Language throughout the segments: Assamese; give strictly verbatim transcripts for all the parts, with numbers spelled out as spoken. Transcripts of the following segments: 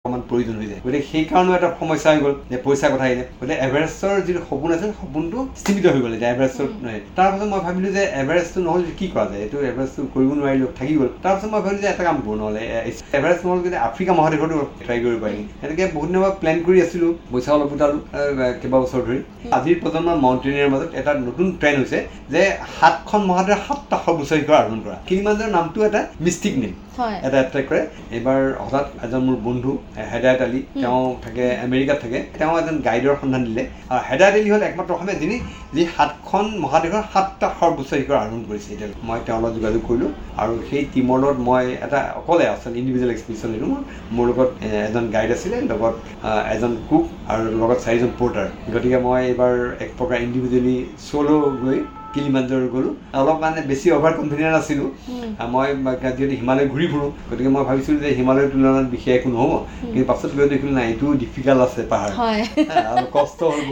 অকণমান প্ৰয়োজন হৈ যায় গতিকে সেইকাৰণেও এটা সমস্যা হৈ গ'ল যে পইচা কথা আহিলে গতিকে এভাৰেষ্টৰ যিটো সপোন আছিল সপোনটো সীমিত হৈ গ'ল এতিয়া এভাৰেষ্টত নহয় তাৰপাছত মই ভাবিলোঁ যে এভাৰেষ্টটো নহ'লে কি কৰা যায় এইটো এভাৰেষ্টটো কৰিব নোৱাৰিলোঁ থাকি গ'ল তাৰপাছত মই ভাবিলোঁ যে এটা কাম কৰোঁ নহ'লে এভাৰেষ্ট নহ'লে যদি আফ্ৰিকা মহাদেশতো ট্ৰাই কৰিব পাৰিম এনেকৈ বহুত দিনৰ পৰা প্লেন কৰি আছিলোঁ পইচা অলপ গোটালোঁ কেইবা বছৰ ধৰি আজিৰ প্ৰজন্মৰ মাউণ্টেইনিয়াৰ মাজত এটা নতুন ট্ৰেণ্ড হৈছে যে সাতখন মহাদেশৰ সাতটা সৰ্বোচ্চ শিখৰ আৰোহণ কৰা কিলিমাঞ্জাৰো নামটো এটা মিষ্টিক নেম এটা এট্ৰেক্ট কৰে এইবাৰ হঠাৎ এজন মোৰ বন্ধু হেদায়ত আলী তেওঁ থাকে আমেৰিকাত থাকে তেওঁ এজন গাইডৰ সন্ধান দিলে আৰু হেদায়ত আলী হ'ল একমাত্ৰ অসমীয়া যিনি যি সাতখন মহাদেশৰ সাতটা সৰ্বোচ্চ শিখৰ আৰোহণ কৰিছে এতিয়া মই তেওঁৰ লগত যোগাযোগ কৰিলোঁ আৰু সেই টীমৰ লগত মই এটা অকলে আচলতে ইণ্ডিভিজুৱেল এক্সপিৰিয়েঞ্চ ল'লোঁ মোৰ মোৰ লগত এজন গাইড আছিলে লগত এজন কুক আৰু লগত চাৰিজন পৰ্টাৰ গতিকে মই এইবাৰ এক প্ৰকাৰ ইণ্ডিভিজুৱেলি চ'ল' গৈ কিলিমাঞ্জাৰো গ'লোঁ অলপ মানে বেছি অভাৰ কনফিডেণ্ট আছিলোঁ মই যিহেতু হিমালয় ঘূৰি ফুৰোঁ গতিকে মই ভাবিছিলোঁ যে হিমালয়ৰ তুলনাত বিশেষ একো নহ'ব কিন্তু পাছত গৈ দেখিলোঁ নাই এইটো ডিফিকাল্ট আছে পাহাৰ আৰু কষ্ট হ'ল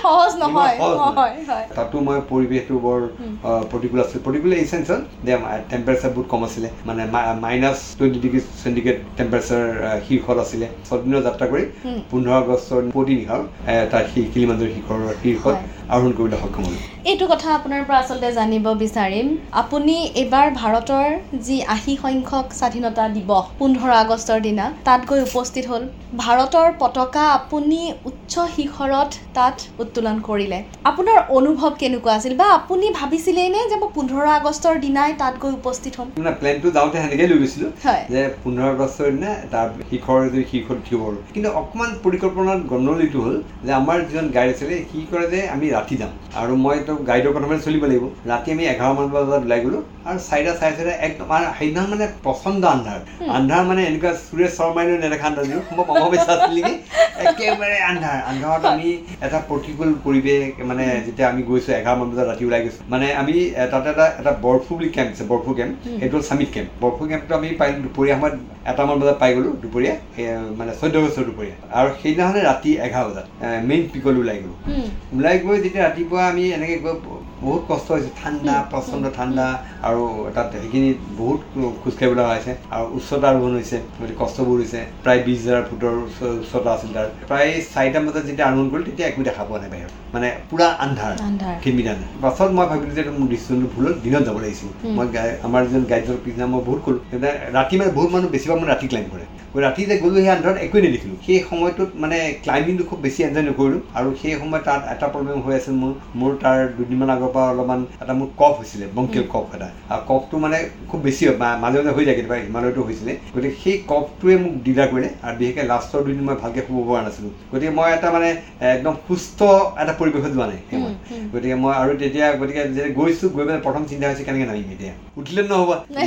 তাতো মই পৰিৱেশটো বৰ প্ৰতিকূল আছিল প্ৰতিকূল এই চেঞ্চত যে টেম্পাৰেচাৰ বহুত কম আছিলে মানে minus twenty degree centigrade temperature শীৰ্ষত আছিলে ছদিনৰ যাত্ৰা কৰি পোন্ধৰ আগষ্টৰ পুৱতি নিশাৰ তাৰ কিলিমাঞ্জাৰো শিখৰৰ শীৰ্ষত আৰোহণ কৰিবলৈ সক্ষম হ'লোঁ এইটো কথা আপোনাৰ পৰা আচলতে জানিব বিচাৰিম আপুনি এইবাৰ ভাৰতৰ যি আশী সংখ্যক স্বাধীনতা দিৱস পোন্ধৰ আগষ্টৰ দিনা তাত গৈ উপস্থিত হ'ল ভাৰতৰ পতাকা আপুনি উচ্চ শিখৰত তাত উত্তোলন কৰিলে আপোনাৰ অনুভৱ কেনেকুৱা আছিল বা আপুনি ভাবিছিলেই নে যে মই পোন্ধৰ আগষ্টৰ দিনাই তাত গৈ উপস্থিত হ'ম না প্লেনটো যাওঁতে সেনেকৈ লৈ গৈছিলোঁ যে পোন্ধৰ আগষ্টৰ দিনা তাৰ শিখৰ যদি শীৰ্ষত উঠিব পাৰোঁ কিন্তু অকণমান পৰিকল্পনাত গণ্ডগোলটো হ'ল যে আমাৰ যিজন গাইড আছিলে সি কৰে যে আমি ৰাতি যাম আৰু মইতো গাইডৰ কথা মানে চলিব লাগিব ৰাতি আমি এঘাৰমান বজাত ওলাই গ'লোঁ আৰু চাৰিটা চাৰে চাৰিটা একদম সেইদিনাখন মানে প্ৰচণ্ড আন্ধাৰ আন্ধাৰ মানে এনেকুৱা সুৰেশ শৰ্মাইও নেদেখা আন্ধাৰ দিওঁ সম্ভৱ অমাৱস্যা আছিল নেকি একেবাৰে আন্ধাৰ আন্ধাৰত আমি এটা প্ৰতিকূল পৰিৱেশ মানে যেতিয়া আমি গৈছোঁ এঘাৰমান বজাত ৰাতি ওলাই গৈছোঁ মানে আমি তাতে এটা এটা বৰফু বুলি কেম্প আছে বৰফু কেম্প সেইটো হ'ল চামিট কেম্প বৰফু কেম্পটো আমি পাই দুপৰীয়া সময়ত এটামান বজাত পাই গ'লোঁ দুপৰীয়া মানে চৈধ্য আগষ্টৰ দুপৰীয়া আৰু সেইদিনাখনে ৰাতি এঘাৰ বজাত মেইন পিকলৈ ওলাই গ'লোঁ ওলাই গৈ যেতিয়া ৰাতিপুৱা আমি এনেকৈ গৈ বহুত কষ্ট হৈছে ঠাণ্ডা প্ৰচণ্ড ঠাণ্ডা আৰু তাত সেইখিনি বহুত খোজকাঢ়িব লগা হৈছে আৰু উচ্চতা আৰোহণ হৈছে গতিকে কষ্ট বহুত হৈছে প্ৰায় বিছ হাজাৰ ফুটৰ উচ্চতা আছিল তাৰ প্ৰায় চাৰিটামান বজাত যেতিয়া আৰোহণ কৰিলোঁ তেতিয়া একো দেখা পোৱা নাই বাহিৰত মানে পুৰা আন্ধাৰ খিনমিন পাছত মই ভাবিলোঁ যে মোৰ ডিচিশ্যনটো ভুল হ'ল দিনত যাব লাগিছিল মই আমাৰ যিজন গাইডৰ পিছদিনা মই বহুত ক'লোঁ ৰাতি মানে বহুত মানুহ বেছিভাগ মানে ৰাতি ক্লাইম্ব কৰে ৰাতি যে গ'লোঁ সেই আন্ধাৰত একোৱে নেদেখিলোঁ সেই সময়টোত মানে ক্লাইম্বিংটো খুব বেছি এনজয় নকৰিলোঁ আৰু সেই সময়ত তাত এটা প্ৰব্লেম হৈ আছিল মোৰ মোৰ তাৰ দুদিনমান আগৰ পৰা অলপমান এটা মোৰ কফ হৈছিলে বংকিয়েল কফ এটা আৰু কফটো মানে খুব বেছি মাজে মাজে হৈ যায় কেতিয়াবা হিমালয়তো হৈছিলে গতিকে সেই কফটোৱে মোক দিগদাৰ কৰিলে আৰু বিশেষকৈ লাষ্টৰ দুদিন মই ভালকৈ শুব পৰা নাছিলোঁ গতিকে মই এটা মানে একদম সুস্থ এটা পৰিৱেশত যোৱা নাই সেই মই গতিকে মই আৰু তেতিয়া গতিকে যেতিয়া গৈছোঁ গৈ পেলাই প্ৰথম চিন্তা হৈছে কেনেকৈ নামিম এতিয়া উঠিলে নহ'ব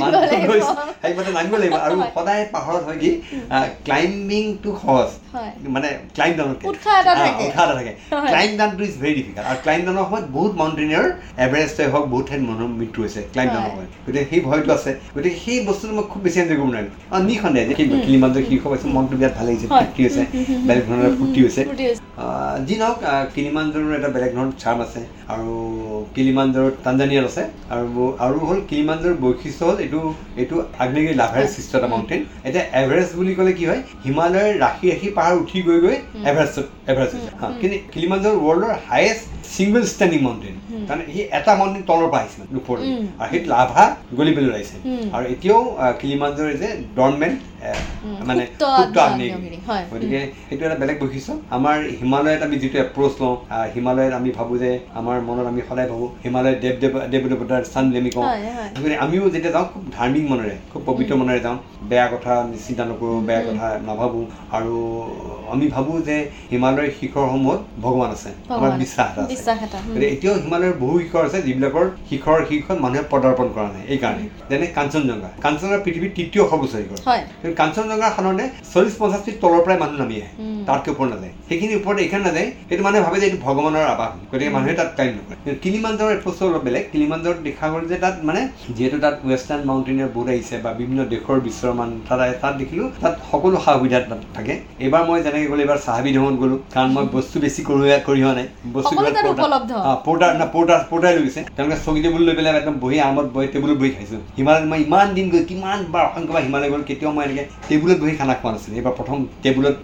সেইমতে নামিব লাগিব আৰু সদায় পাহাৰত হয় কি ক্লাইম্বিংটো সহজ মানে ক্লাইম্ব ডাউনত উৎসাহ এটা থাকে ক্লাইম্ব ডাউনটো ইজ ভেৰি ডিফিকাল্ট আৰু ক্লাইম্ব ডাউনৰ সময়ত বহুত মাউণ্টেইনিয়াৰ এভাৰেষ্টে হওক বহুত ঠাইত মানুহৰ মৃত্যু হৈছে ক্লাইম্ব ডাউনৰ সময়ত গতিকে সেই ভয়টো আছে গতিকে সেই বস্তুটো মই খুব বেছি এনজয় কৰিব নোৱাৰিম আৰু নিখনে যে কিলিমাঞ্জাৰো শীৰ্ষ পাইছোঁ মনটো বিৰাট ভাল লাগিছে ফূৰ্তি হৈছে বেলেগ ধৰণৰ ফূৰ্তি হৈছে যি নহওক কিলিমাঞ্জাৰোৰ এটা বেলেগ ধৰণৰ চাৰ্ম আছে আৰু কিলিমাঞ্জাৰো তাঞ্জানিয়াত আছে আৰু আৰু হ'ল কিলিমাঞ্জাৰোৰ বৈশিষ্ট্য হ'ল এইটো এইটো আগ্নেয়গিৰি লাভাৰে সৃষ্ট এটা মাউণ্টেইন এতিয়া এভাৰেষ্ট বুলি ক'লে কি হয় হিমালয়ৰ ৰাশি ৰাশি পাহাৰ উঠি গৈ গৈ এভাৰেষ্টত এভাৰেষ্ট হৈছে কিন্তু Kilimanjaro ৱৰ্ল্ডৰ highest single standing mountain কাৰণ সি এটা মাউণ্টেইন তলৰ পৰা আহিছে ওপৰলৈ আৰু সেইটো লাভা গলি পেলাই ওলাইছে আৰু এতিয়াও কিলিমাঞ্জাৰো যে ডৰ্মেণ্ট মানে সুপ্ত আগ্নেয়গিৰি গতিকে সেইটো এটা বেলেগ বৈশিষ্ট্য আমাৰ হিমালয়ত আমি যিটো এপ্ৰ'চ লওঁ হিমালয়ত আমি ভাবোঁ যে আমাৰ মনত আমি সদায় ভাবোঁ হিমালয়ত দেৱ দেৱ দেৱ দেৱতাৰ স্থান বুলি আমি কওঁ গতিকে আমিও যেতিয়া যাওঁ খুব ধাৰ্মিক মনেৰে খুব পবিত্ৰ মনেৰে যাওঁ বেয়া কথা আমি চিন্তা নকৰোঁ বেয়া কথা নাভাবোঁ আৰু আমি ভাবোঁ যে হিমালয়ৰ শিখৰসমূহত ভগৱান আছে আমাৰ বিশ্বাস এটা আছে গতিকে এতিয়াও হিমালয়ৰ বহু শিখৰ আছে যিবিলাকৰ শিখৰৰ শীৰ্ষত মানুহে পদাৰ্পণ কৰা নাই এইকাৰণে যেনে কাঞ্চনজংঘা কাঞ্চনজংঘা পৃথিৱীৰ তৃতীয় সৰ্বোচ্চ শিখৰ কিন্তু কাঞ্চনজংঘা সাধাৰণতে চল্লিছ পঞ্চাছ ফিট তলৰ পৰাই মানুহ নামি আহে তাতকৈ ওপৰত নাযায় সেইখিনি ওপৰত এইখানে নাযায় সেইটো মানুহে ভাবে যে এইটো ভগৱানৰ আৱাস গতিকে মানুহে তাত ক্লাইম্ব নকৰে কিন্তু কিলিমাঞ্জাৰোৰ এপ্ৰ'চটো অলপ বেলেগ কিলিমাঞ্জাৰোত দেখা গ'ল যে তাত মানে যিহেতু তাত ৱেষ্টাৰ্ণ মাউণ্টেইনিয়াৰ বহুত আহিছে বা বিভিন্ন দেশৰ বিশ্বৰ মান তাত তাত দেখিলোঁ তাত সকলো সা সুবিধা তাত থাকে এইবাৰ মই যেনেকৈ গ'লোঁ এইবাৰ চাহাবি ভ্ৰমণ গ'লোঁ কাৰণ মই বস্তু বেছি কৰি কৰি হোৱা নাই বস্তু পৰ্টাৰ না পৰ্টাৰ পৰ্টাৰ লৈ গৈছে তেওঁলোকে চকী টেবুল লৈ পেলাই একদম বহি আৰামত বহি টেবুলত বহি খাইছোঁ হিমালয়ত মই ইমান দিন গৈ কিমান বাৰ অসংখ্যবাৰ হিমালয় গ'ল কেতিয়াও মই এনেকৈ টেবুলত বহি খানা খোৱা নাছিলোঁ এইবাৰ প্ৰথম টেবুলত